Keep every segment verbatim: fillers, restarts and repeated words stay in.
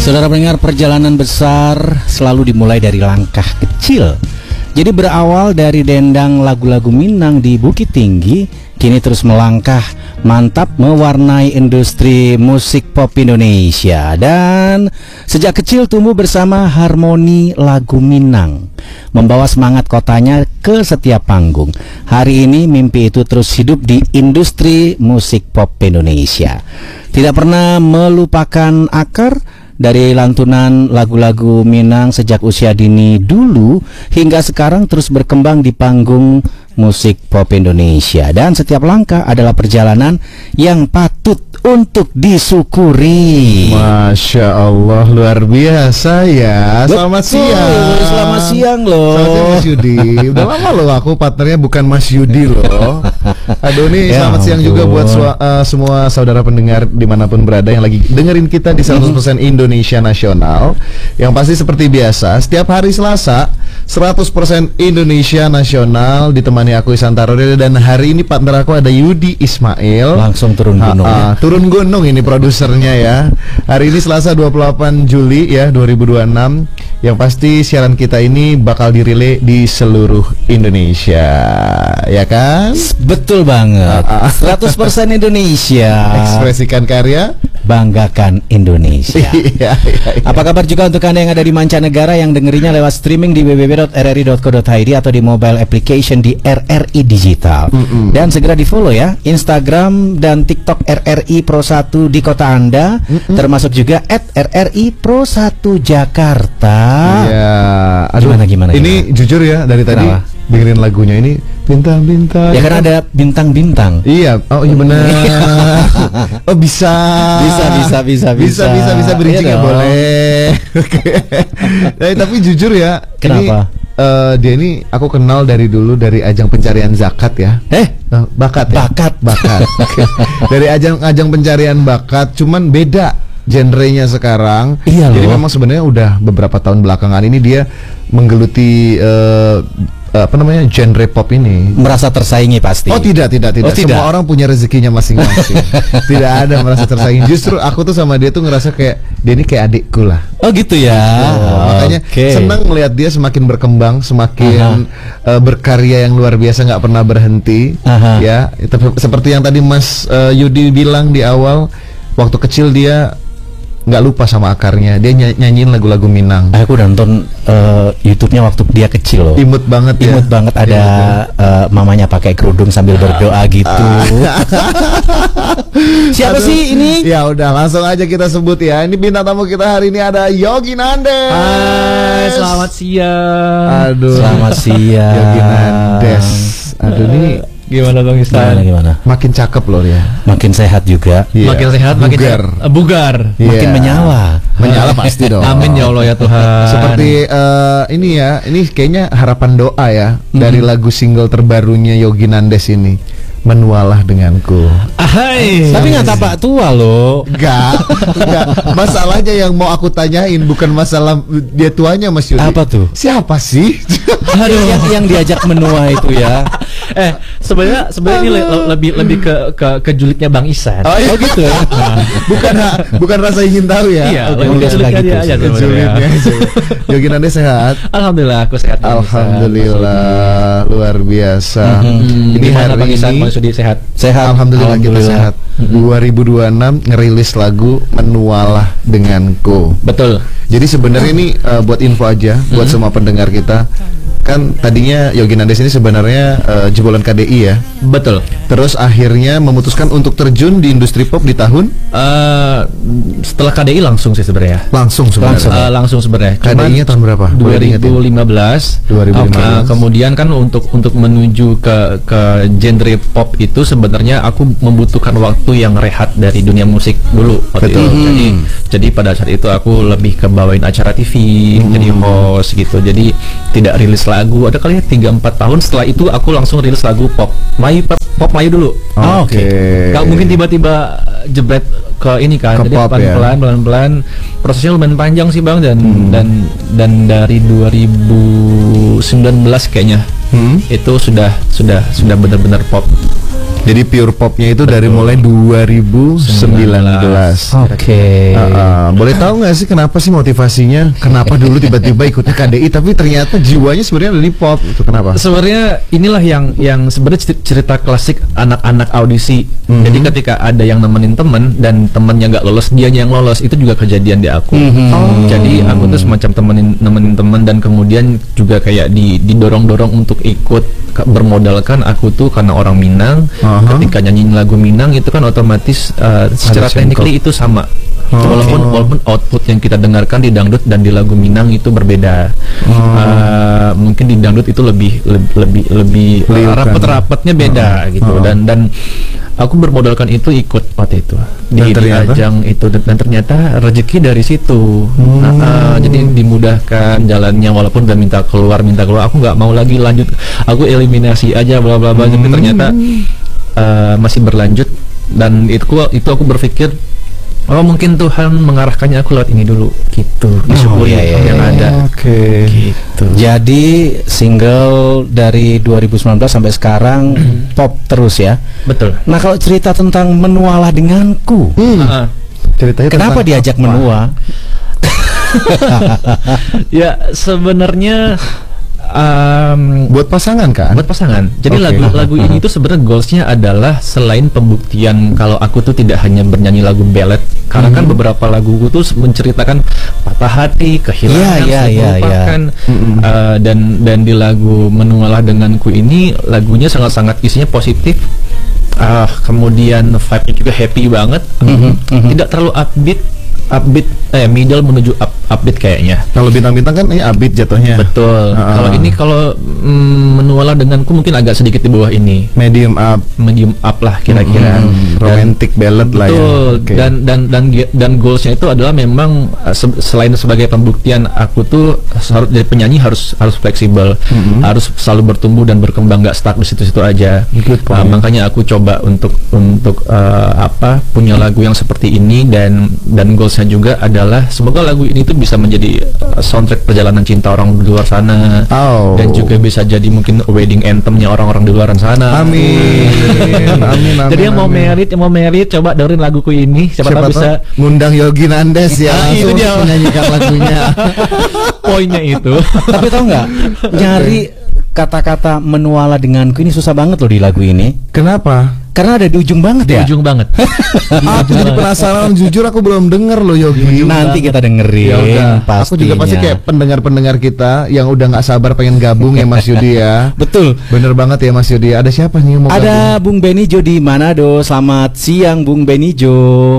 Saudara pendengar, perjalanan besar selalu dimulai dari langkah kecil. Jadi berawal dari dendang lagu-lagu Minang di Bukit Tinggi, kini terus melangkah mantap mewarnai industri musik pop Indonesia. Dan sejak kecil tumbuh bersama harmoni lagu Minang, membawa semangat kotanya ke setiap panggung. Hari ini mimpi itu terus hidup di industri musik pop Indonesia. Tidak pernah melupakan akar dari lantunan lagu-lagu Minang sejak usia dini dulu hingga sekarang terus berkembang di panggung musik pop Indonesia. Dan setiap langkah adalah perjalanan yang patut untuk disyukuri. Masya Allah, luar biasa ya. Selamat Betul, siang. Selamat siang loh. Selamat siang Mas Yudi. Udah lama loh aku partnernya bukan Mas Yudi loh. Aduh nih Ya selamat siang juga buat sua- uh, semua saudara pendengar dimanapun berada yang lagi dengerin kita di seratus persen Indonesia Nasional. Yang pasti seperti biasa setiap hari Selasa seratus persen Indonesia Nasional ditemani aku Isantaro, dan hari ini partner aku ada Yudi Ismail. Langsung turun gunung. Ha, ha, ya. turun gunung ini produsernya ya. Hari ini Selasa dua puluh delapan Juli ya dua ribu dua puluh enam. Yang pasti siaran kita ini bakal dirilai di seluruh Indonesia, ya kan? Betul banget. seratus persen Indonesia. Ekspresikan karya, banggakan Indonesia. Iya, iya, iya. Apa kabar juga untuk Anda yang ada di mancanegara yang dengerinya lewat streaming di w w w dot r r i dot co dot i d atau di mobile application di R R I Digital. Mm-mm. Dan segera di follow ya Instagram dan TikTok R R I Pro satu di kota Anda. Mm-mm. Termasuk juga at R R I Pro satu Jakarta. Iya. Aduh, Gimana, gimana, ini gimana? jujur ya, dari tadi Kenapa? dengerin lagunya ini bintang-bintang. Ya karena ada bintang-bintang. Iya, oh iya benar. Oh bisa. Bisa, bisa, bisa, bisa, bisa, bisa bridging Iya ya dong. boleh. Oke. Eh, tapi jujur ya, Kenapa? Ini, eh, dia ini aku kenal dari dulu dari ajang pencarian zakat ya. Eh, Eh, bakat ya? Bakat. Bakat. Dari ajang-ajang pencarian bakat, cuman beda genrenya sekarang. Iya Jadi loh. memang sebenarnya udah beberapa tahun belakangan ini dia menggeluti eh, apa namanya genre pop ini. merasa tersaingi pasti. Oh tidak, tidak, tidak. Oh, tidak. Semua orang punya rezekinya masing-masing. Tidak ada merasa tersaingi. Justru aku tuh sama dia tuh ngerasa kayak dia ini kayak adikku lah. Oh gitu ya. Oh, makanya Oke. senang melihat dia semakin berkembang, semakin uh, berkarya yang luar biasa, nggak pernah berhenti. Aha. Ya, itu seperti yang tadi Mas uh, Yudi bilang di awal, waktu kecil dia nggak lupa sama akarnya. Dia ny- nyanyiin lagu-lagu Minang. Aku udah nonton uh, YouTube-nya waktu dia kecil loh. Imut banget ya. Imut banget, ada Imut ya. uh, mamanya pakai kerudung sambil berdoa gitu. Siapa Aduh. sih ini? Ya udah langsung aja kita sebut ya. Ini bintang tamu kita hari ini ada Yogi Nandes. Hai, selamat siang. Aduh. Selamat siang. Yogi Nandes. Aduh ini Gimana Bang Gimana, Istan? gimana? makin cakep loh ya. Makin sehat juga. Iya. Makin sehat, makin bugar. eh, bugar. Iya. Makin menyala. Menyala pasti dong. Amin ya Allah ya Tuhan. Seperti eh, ini ya, ini kayaknya harapan doa ya dari lagu single terbarunya Yogi Nandes ini, Menualah Denganku. Ahai. Tapi nggak tapak tua loh. Enggak, enggak. Masalahnya yang mau aku tanyain bukan masalah dia tuanya Mas Yudi. Apa tuh? Siapa sih? Aduh, yang, yang diajak menua itu ya. eh sebenarnya sebenarnya ini le- le- lebih lebih ke ke ke julidnya Bang Isan. Oh, iya. gitu ya. bukan bukan rasa ingin tahu ya. Iya, Oke, lebih oke. ke julidnya gitu dia aja sih. sebenarnya. Julidnya. Yogi Nandes sehat. Alhamdulillah aku sehat. Bang Isan. Alhamdulillah, luar biasa. Hmm, Ini gimana hari Bang Isan? ini Bang Sudi sehat? Sehat. Alhamdulillah, kita sehat. dua ribu dua puluh enam ngerilis lagu Menualah Denganku. Betul. Jadi sebenarnya ini uh, buat info aja buat semua pendengar kita. Kan tadinya Yogi Nandes ini sebenarnya uh, jebolan K D I ya. Betul. Terus akhirnya memutuskan untuk terjun di industri pop di tahun Eh setelah K D I langsung sih sebenarnya. langsung sebenarnya. Eh, langsung sebenarnya. K D I-nya tahun berapa? Boleh diingetin? dua ribu lima belas. dua ribu lima belas. Uh, kemudian kan untuk untuk menuju ke ke genre pop itu sebenarnya aku membutuhkan waktu yang rehat dari dunia musik dulu waktu Betul. itu. Hmm. Jadi jadi pada saat itu aku lebih ke bawain acara T V, jadi host gitu. Jadi tidak rilis lagu. Ada kali ya tiga empat tahun setelah itu aku langsung rilis lagu pop. Melayu pop, pop Melayu dulu. Oh, Oke. Gak mungkin tiba-tiba jebret ke ini kan. Ke Jadi pop ya. pelan-pelan pelan-pelan prosesnya lumayan panjang sih Bang, dan Hmm. dan dan dari dua ribu sembilan belas kayaknya Hmm. itu sudah sudah sudah benar-benar pop. Jadi pure popnya itu dari mulai dua ribu sembilan belas. Oke. Uh, uh, boleh tahu nggak sih kenapa sih motivasinya? Kenapa dulu tiba-tiba ikutnya K D I tapi ternyata jiwanya sebenarnya ada di pop? Itu kenapa? Sebenarnya inilah yang yang sebenarnya cerita klasik anak-anak audisi. Mm-hmm. Jadi ketika ada yang nemenin temen dan temennya nggak lolos, dianya yang lolos, itu juga kejadian di aku. Mm-hmm. Oh. Jadi aku tuh semacam temenin nemenin temen dan kemudian juga kayak di didorong-dorong untuk ikut, bermodalkan aku tuh karena orang Minang. Uh-huh. Ketika nyanyiin lagu Minang itu kan otomatis uh, secara technically itu sama. Oh. Walaupun walaupun output yang kita dengarkan di dangdut dan di lagu Minang itu berbeda. Oh. Uh, mungkin di dangdut itu lebih lebih lebih, lebih uh, rapet-rapetnya beda oh. gitu. Oh. Dan dan aku bermodalkan itu ikut waktu itu di, di ajang itu dan ternyata rezeki dari situ. Hmm. Nah, uh, jadi dimudahkan jalannya walaupun udah minta keluar minta keluar aku nggak mau lagi lanjut. Aku eliminasi aja bla bla bla. Hmm. Tapi ternyata uh, masih berlanjut dan itu itu aku berpikir oh mungkin Tuhan mengarahkannya aku lewat ini dulu gitu. Disyukuri oh, iya, iya, yang iya. ada. Oke. Okay. Gitu. Jadi single dari dua ribu sembilan belas sampai sekarang pop terus ya. Betul. Nah kalau cerita tentang Menualah Denganku, hmm. uh-uh. ceritanya kenapa diajak apa? Menua? Ya sebenarnya Um, buat pasangan kan? Buat pasangan. Jadi okay. lagu-lagu ini tuh sebenarnya goalsnya adalah selain pembuktian kalau aku tuh tidak hanya bernyanyi lagu ballad, karena mm-hmm. kan beberapa laguku tuh menceritakan patah hati, kehilangan, yeah, yeah, melupakan, yeah, yeah. uh, dan dan di lagu Menualah Denganku ini lagunya sangat-sangat isinya positif. Uh, kemudian vibe-nya juga happy banget, mm-hmm. Mm-hmm. tidak terlalu upbeat. Upbeat, eh middle menuju up, upbeat kayaknya. Kalau bintang-bintang kan ini upbeat jatuhnya. Betul. Uh-uh. Kalau ini kalau mm, Menualah Denganku mungkin agak sedikit di bawah ini. Medium up, medium up lah kira-kira. Hmm, romantic ballad lah ya. Betul. Okay. Dan dan dan dan goalsnya itu adalah memang uh, se- selain sebagai pembuktian aku tuh harus jadi penyanyi harus harus fleksibel, mm-hmm. harus selalu bertumbuh dan berkembang, nggak stuck di situ-situ aja. Nah, makanya aku coba untuk untuk uh, apa punya lagu yang seperti ini dan dan goalsnya juga adalah semoga lagu ini tuh bisa menjadi uh, soundtrack perjalanan cinta orang di luar sana. Oh. Dan juga bisa jadi mungkin wedding anthemnya orang-orang di luar sana. Amin. Amin, amin. Jadi yang mau amin. merit, yang mau merit coba dengerin laguku ini. Siapa, Siapa tahu bisa ngundang Yogi Nandes ya. Nah, itu dia menyanyikan lagunya. Poinnya itu. Tapi tahu nggak, nyari kata-kata Menualah Denganku ini susah banget loh di lagu ini. Kenapa? Karena ada di ujung banget di ya. Ujung banget. Aku jadi penasaran, jujur aku belum denger loh Yogi. Nanti kita dengerin. Ya pastinya. Aku juga pasti kayak pendengar-pendengar kita yang udah nggak sabar pengen gabung ya Mas Yudi ya. Betul. Bener banget ya Mas Yudi. Ada siapa nih yang mau Ada gabung? Bung Benijo di Manado. Selamat siang Bung Benijo.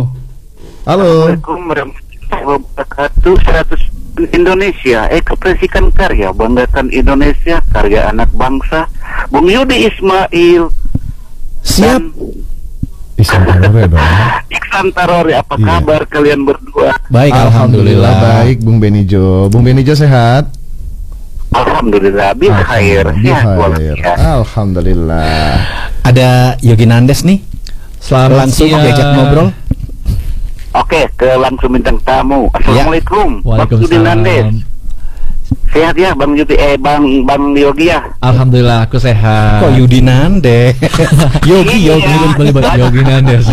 Halo. Assalamualaikum warahmatullahi wabarakatuh. seratus Indonesia, ekspresikan karya, banggakan Indonesia, karya anak bangsa. Bung Yudi Ismail. Siap. Iksan Tarore dong. Iksan Tarore, apa Iya. kabar kalian berdua? Baik, alhamdulillah. Alhamdulillah baik Bung Benijo. Bung Benijo sehat? Alhamdulillah, bil khair. Sehat walafiat. Alhamdulillah. Ada Yogi Nandes nih. Selamat Langsung siang. diajak ngobrol. Oke, ke langsung bintang tamu. Assalamualaikum. Bang Yudi Nandes. Sehat ya Bang Yudi, eh Bang Bang Yogi ya. Alhamdulillah aku sehat. Kok Yudi Nandes? Yogi, Iya. Yogi. Boleh buat Yogi Nandes.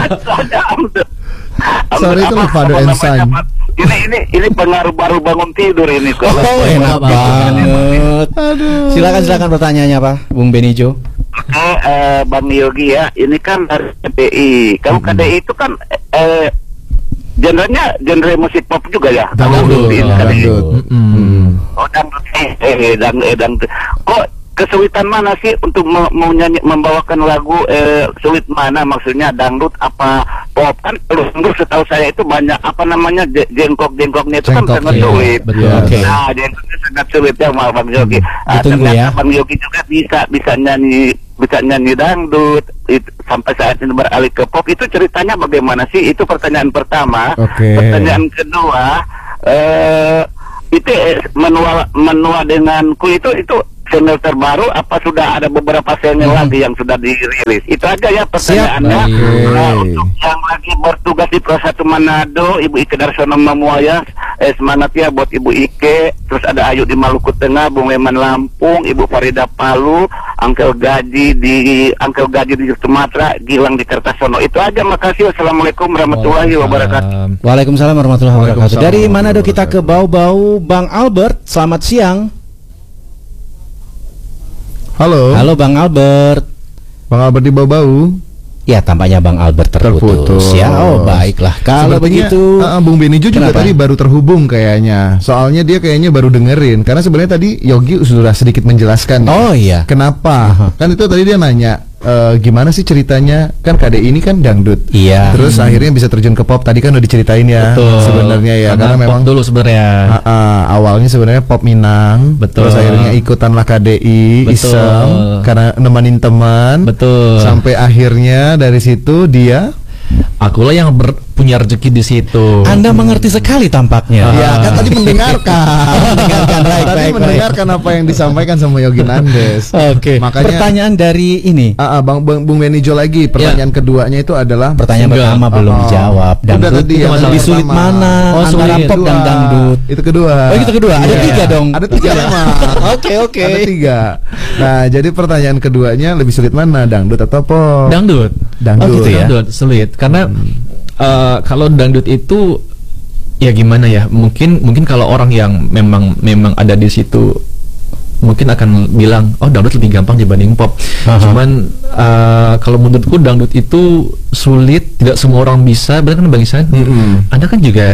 Sorry, itu Apa- Fado apa and namanya, Son. Pak? Ini ini ini pengaruh baru bangun tidur ini kok. Oh, enak apa-apa. banget. Silakan silakan pertanyaannya Pak, Bung Benijo. Oke, eh, Bang Yogi ya, ini kan dari K D I. Kalau K D I itu kan eh genrenya genre musik pop juga ya. Kalau Dangdut, di K D I. dangdut. Mm-mm. Oh, dangdut. Eh, eh, dang, eh, dangdut. Kok kesulitan mana sih untuk me- mau nyanyi membawakan lagu eh, sulit mana maksudnya dangdut apa pop kan kalau dangdut setahu saya itu banyak apa namanya je- jengkok-jengkoknya itu kan Jengkok, sangat iya, sulit. betul. Oke. Nah, jengkoknya sangat sulit ya Mas Bang Yogi. Ah, Ditunggu ternyata ya. Bang Yogi juga bisa bisa nyanyi bisa nyanyi dangdut itu, sampai saat ini beralih ke pop itu ceritanya bagaimana sih? Itu pertanyaan pertama. Oke. Pertanyaan kedua eh itu eh, menua menua denganku itu itu single terbaru apa sudah ada beberapa single Hmm. lagi yang sudah dirilis? Itu aja ya pertanyaannya. baik. Nah, untuk yang lagi bertugas di Pro satu Manado, Ibu Ike Darsono Memuaya, eh, semangat ya buat Ibu Ike, terus ada Ayu di Maluku Tengah, Bung Leman Lampung, Ibu Farida Palu, Angkel Gaji di Angkel Gaji di Sumatera, Gilang di Kertasono. Itu aja, makasih. Wassalamualaikum warahmatullahi wabarakatuh. Waalaikumsalam warahmatullahi wabarakatuh. Waalaikumsalam Dari mana do kita ke warahmatullahi Bau-Bau, Bang Albert. Selamat siang. Halo. Halo Bang Albert. Bang Albert di Bau-Bau. Ya, tampaknya Bang Albert terputus. Terputus. Ya, oh baiklah. Kalau Sepertinya, begitu, uh, Bung Benijo juga Kenapa? tadi baru terhubung kayaknya. Soalnya dia kayaknya baru dengerin. Karena sebenarnya tadi Yogi sudah sedikit menjelaskan. oh iya. Kenapa? Aha. Kan itu tadi dia nanya, e, gimana sih ceritanya? Kan K D I ini kan dangdut. Iya. Terus Hmm. akhirnya bisa terjun ke pop. Tadi kan udah diceritain ya. Betul. Sebenarnya ya, karena, pop memang dulu sebenarnya. Ah, ah, awalnya sebenarnya pop Minang. Betul. Terus akhirnya ikutanlah K D I, Betul. iseng karena nemenin teman. Betul. Sampai akhirnya dari situ dia Akulah yang ber- punya rezeki di situ. Anda mengerti sekali tampaknya. ya kan tadi mendengarkan. Mendengarkan, baik, tadi baik, mendengarkan apa yang disampaikan sama Yogi Nandes. Oke. Makanya Pertanyaan dari ini. Ah, ah, Bang, Bang Bung Benijo lagi. Pertanyaan keduanya itu adalah Pertanyaan Single. pertama belum Oh, dijawab. udah Dangdut tadi itu yang lebih pertama. sulit mana Oh, antara sulit. pop dan Kedua. dangdut? Itu kedua. Oh, itu kedua. Ada Iya. tiga dong. Ada tiga memang. Oke, oke. Ada tiga. Nah, jadi pertanyaan keduanya lebih sulit mana, dangdut atau pop? Dangdut. Dangdut. Oh, gitu ya? Dangdut sulit karena eh, kalau dangdut itu ya gimana ya? Mungkin mungkin kalau orang yang memang memang ada di situ mungkin akan bilang oh dangdut lebih gampang dibanding pop. Aha. Cuman eh, kalau menurutku dangdut itu sulit, tidak semua orang bisa. Benar kan Bang Isan? Mm-mm. Anda kan juga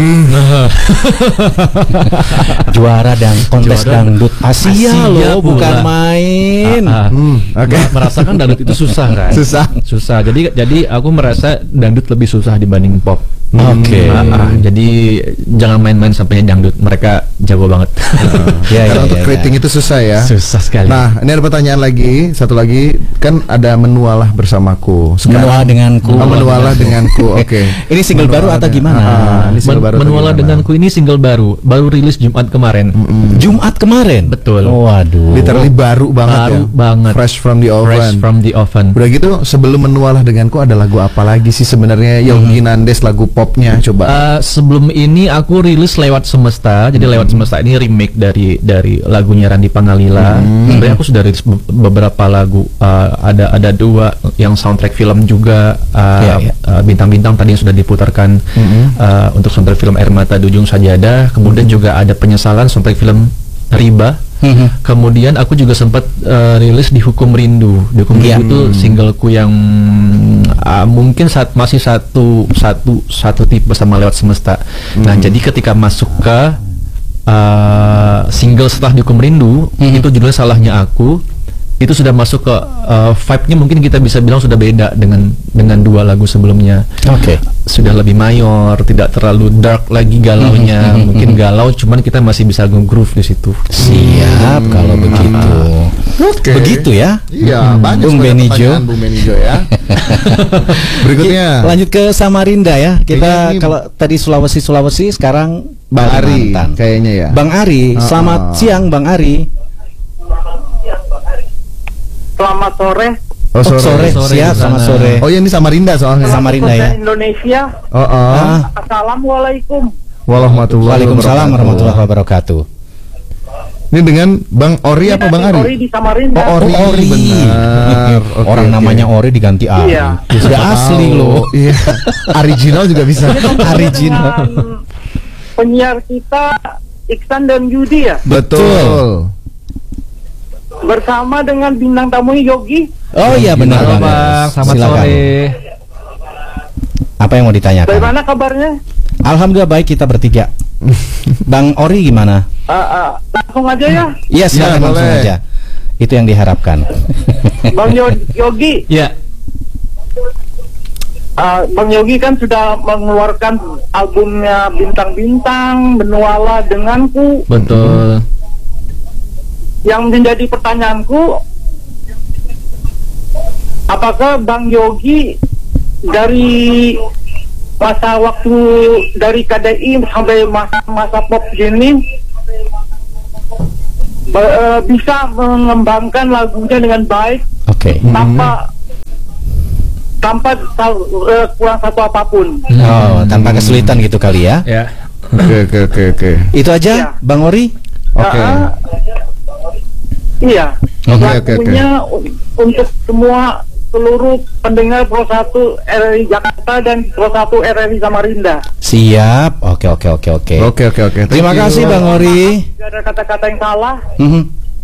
Juara dan kontes Juara dangdut Asia, Asia loh, pula. bukan main. Ah, ah. Hmm, oke. Ma- merasakan dangdut itu susah kan? Susah. Susah. Jadi jadi aku merasa dangdut lebih susah dibanding pop. Oke. Ah, ah. Jadi jangan main-main sampai dangdut. Mereka jago banget. Ya, Karena ya, untuk ya, keriting ya. itu susah ya. Susah sekali. Nah, ini ada pertanyaan lagi, satu lagi kan ada menualah bersamaku. Menua denganku. Oh, menualah denganku. Oke. Ini single baru atau gimana? Ah, ini single Men- baru atau Menuala gimana? denganku ini single baru, baru rilis Jumat kemarin. Jumat kemarin. Betul. Waduh. Literally baru banget Baru ya. banget. Fresh from the oven. Fresh from the oven. Udah gitu sebelum menualah denganku ada lagu apa lagi sih sebenarnya Yogi Nandes lagu popnya coba. Uh, sebelum ini aku rilis lewat Semesta. Jadi lewat Semesta ini remake dari dari lagunya Randy Pangalila. Sebenarnya aku sudah rilis be- beberapa lagu. Uh, ada ada dua yang soundtrack film juga. Uh, Ya, ya. uh, Bintang-bintang tadi yang sudah diputarkan uh, untuk soundtrack film Air Mata di Ujung Sajadah. Kemudian juga ada Penyesalan soundtrack film Riba. Mhm. Kemudian aku juga sempat uh, rilis di Hukum Rindu. Di Hukum Iya. Rindu itu singleku yang uh, mungkin saat masih satu satu satu tipe sama Lewat Semesta. Nah, jadi ketika masuk ke uh, single setelah di Hukum Rindu, Mhm. itu judulnya Salahnya Aku. Itu sudah masuk ke uh, vibe-nya mungkin kita bisa bilang sudah beda dengan dengan dua lagu sebelumnya. Oke. Sudah lebih mayor, tidak terlalu dark lagi galaunya. Mhm, mhm, Mungkin mhm. galau, cuman kita masih bisa nge-groove di situ. Siap kalau begitu. Oke. Begitu ya. Iya, banyak Bung sebenarnya Benijo. pertanyaan Bung Benijo ya. Berikutnya Lanjut ke Samarinda ya. Kita Kayaknya ini- kalau tadi Sulawesi Sulawesi sekarang Bang Ari Kalimantan. kayaknya ya. Bang Ari, Ah, selamat ah. siang Bang Ari. Selamat sore. Oh, Oh, sore. sore, Sore siap di sama sana. sore. Oh iya ini Samarinda soalnya. Samarinda ya. Indonesia. Oh, oh. Ah. Assalamualaikum. Warahmatullahi Waalaikumsalam wabarakatuh. warahmatullahi wabarakatuh. Ini dengan Bang Ori apa Bang Ari? Ori di Samarinda. Oh, Ori. Oh, Ori. Benar. Oke, Orang oke. namanya Ori diganti Ari. Iya. Sudah asli Tahu. loh. Iya. Original juga bisa. Original. Dengan penyiar kita Iksan dan Yudi ya. Betul. Bersama dengan bintang tamunya Yogi. Oh iya benar Halo banget. Bang, selamat Silakan. sore. Apa yang mau ditanyakan? Bagaimana kabarnya? Alhamdulillah baik, kita bertiga. Bang Ori gimana? Ah, ah, langsung aja ya. Iya silakan Ya, langsung boleh. aja. Itu yang diharapkan. Bang Yo- Yogi. Ya, Ah, Bang Yogi kan sudah mengeluarkan albumnya Bintang-Bintang, Menuala Denganku. betul. Yang menjadi pertanyaanku, apakah Bang Yogi dari masa waktu dari K D I sampai masa-masa pop gini be- eh, bisa mengembangkan lagunya dengan baik Oke. tanpa tanpa sal- eh, kurang satu apapun. Oh, tanpa kesulitan gitu kali ya. Ya. Oke oke oke oke. Itu aja, Ya. Bang Ori. Oke. Ah, iya. Oke, oke, oke. Lagunya u- untuk semua seluruh pendengar Pro satu R R I Jakarta dan Pro satu R R I Samarinda. Siap. Oke oke oke oke. Oke oke oke. Thank Terima you. kasih Bang Ori. Tidak ada kata-kata yang salah. Mhm.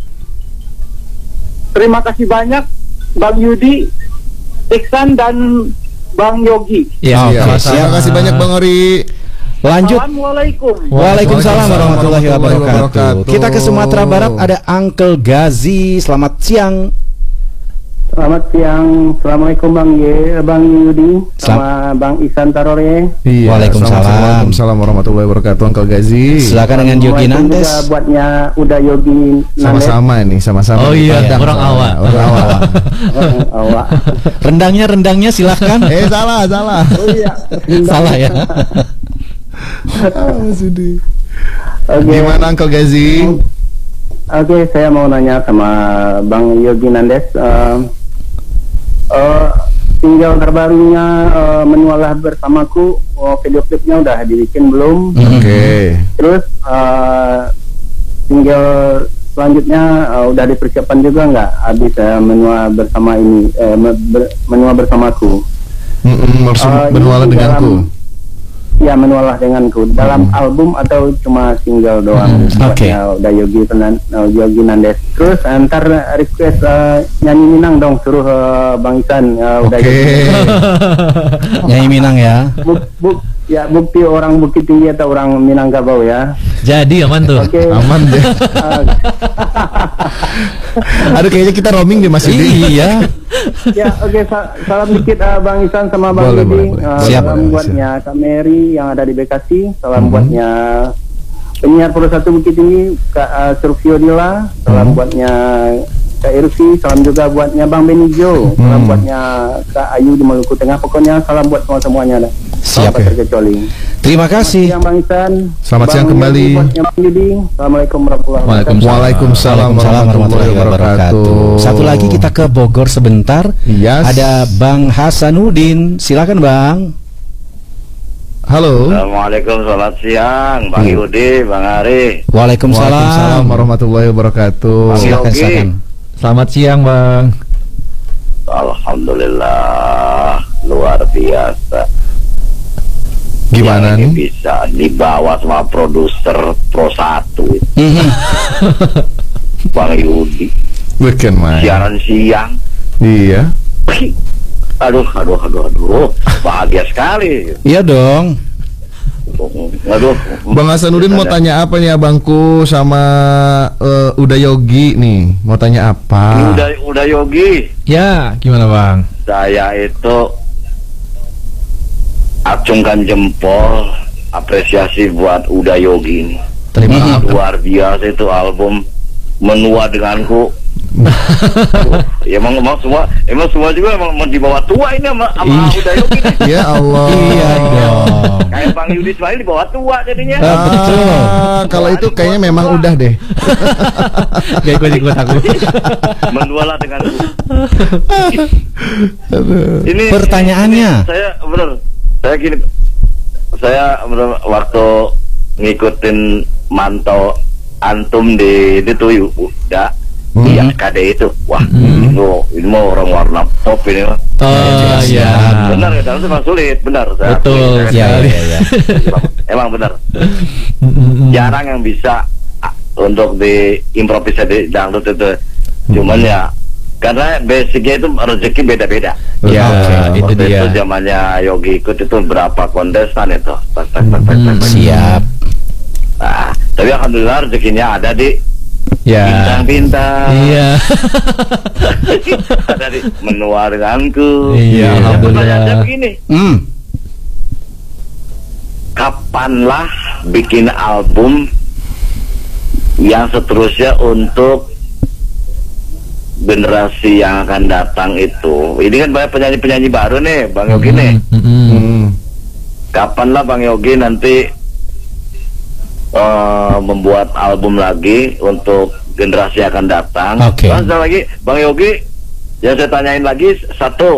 Terima kasih banyak Bang Yudi, Iksan dan Bang Yogi. Ya, Iya, Oke, terima siap. kasih banyak Bang Ori. Lanjut. Assalamualaikum. Waalaikumsalam warahmatullahi warahmatullahi wabarakatuh. wabarakatuh. Kita ke Sumatera Barat, ada Uncle Gazi. Selamat siang. Selamat siang, Assalamualaikum Bang Ye, Bang Yudi, sama Bang Ihsan Tarore. Iya, Waalaikumsalam. selamat- Waalaikumsalam warahmatullahi wabarakatuh Uncle Gazi. Silakan dengan Yogi Assalamualaikum Nandes. juga buatnya udah Yogi Nandes. Sama-sama nih, sama-sama. Oh di iya, Padang orang soalnya. awak. Orang awak. Oh, awak. Rendangnya rendangnya silahkan. Eh salah, salah. Oh iya. Salah ya. Ah, sedih. Oke. Gimana Uncle Gazi? Oke, saya mau nanya sama Bang Yogi Nandes. Eh, eh, single terbarunya eh, Menualah Bersamaku, oh, video klipnya udah dibikin belum? Oke. Terus eh, single selanjutnya eh, udah dipersiapkan juga nggak? Habis eh, Menua Bersama ini, eh, me- ber- Menua Bersamaku. Mm-mm, Bersum- Eh, ini Bernualah denganku. dalam- Ya, Menualah Denganku. Dalam album atau cuma single doang? Oke. Ya, udah Yogi Penan, uh, Yogi Nandes. Terus uh, ntar request uh, nyanyi Minang dong, suruh uh, Bang Ihsan. Uh, udah Oke. Yogi. Nyanyi Minang ya. Buk, buk, ya bukti orang Bukit Tinggi atau orang Minangkabau ya. Jadi aman tuh. Oke. Aman deh. Uh, Aduh kayaknya kita roaming deh Mas Yudi. Iya. ya oke, sa- salam dikit uh, Bang Ihsan sama Bang Boleh, Yudi. boleh, boleh. Uh, Siap. salam Boleh, buatnya Kak Mary yang ada di Bekasi. Salam Mhm. buatnya penyiar Pro satu Bukit Tinggi Kak uh, Surfio Dila. Salam Mhm. buatnya Kak Irfi. Salam juga buatnya Bang Benijo. Salam Mhm. buatnya Kak Ayu di Maluku Tengah. Pokoknya salam buat semua semuanya dah. Siap. Tanpa terkecuali. Terima kasih. Siang Bang Ihsan. Selamat Bang siang Yudi, kembali. buatnya Bang Yudi. Assalamualaikum warahmatullahi wabarakatuh. Waalaikumsalam warahmatullahi wabarakatuh. Satu lagi kita ke Bogor sebentar. Yes. Ada Bang Hasanuddin. Silakan Bang. Halo. Assalamualaikum, selamat siang, Bang Hmm. Yudi, Bang Ari. Waalaikumsalam. Waalaikumsalam warahmatullahi wabarakatuh. Silakan Yogi. silakan. Selamat siang, Bang. Alhamdulillah, luar biasa. Gimana Yang ini nih? bisa dibawa sama produser Pro satu itu, Mhm. Bang Yudi. Bukan main. Siaran siang. Iya. Aduh, aduh, aduh, aduh, bahagia sekali. Iya dong. Aduh. Bang Hasanuddin mau tanya apa nih abangku sama eh, Uda Yogi nih? Mau tanya Ini apa? udah, udah Yogi. Ya, gimana, Bang? Saya itu acungkan jempol, apresiasi buat Uda Yogi ini. Terima Mhm. kasih. Luar biasa itu album Menua Denganku. Aduh, ya emang, emang semua emang semua juga emang mau dibawa tua ini sama, sama Iya. Uda Yogi nih. Ya Allah. Iya dong. Kayak Bang Yudi Ismail dibawa tua jadinya. Ah, betul. Ah, kalau itu kayaknya memang udah deh. Gak ikut-ikut aku. Menualah Denganku. Aduh. Ini Pertanyaannya. ini saya bener, saya gini, saya bener waktu ngikutin mantau antum di di tuh udah Hmm. iya K D itu, wah ini ini mau orang warna pop ini mah. Oh, iya. Benar ya, dalam itu memang sulit, benar. Saya Betul, akui, saya Iya akui. iya iya. Emang benar. Mm-mm. Jarang yang bisa ah, untuk diimprovisasi di dangdut itu. Cuman ya karena basicnya itu rezeki beda-beda. Ya, Oke, itu Waktu dia. itu zamannya Yogi ikut itu berapa kontestan itu. Tak, tak, tak, tak, tak, tak. Siap. Nah, tapi alhamdulillah rezekinya ada di Ya. bintang-bintang. Iya. Ada di Menua Denganku. Iya, Yang alhamdulillah. pertanyaannya begini, Hmm. kapanlah bikin album yang seterusnya untuk generasi yang akan datang itu? Ini kan banyak penyanyi-penyanyi baru nih, Bang Yogi nih. Mm-mm. Hmm. Kapanlah Bang Yogi nanti eh, membuat album lagi untuk generasi yang akan datang? Oke. Terus ada lagi Bang Yogi, yang saya tanyain lagi satu,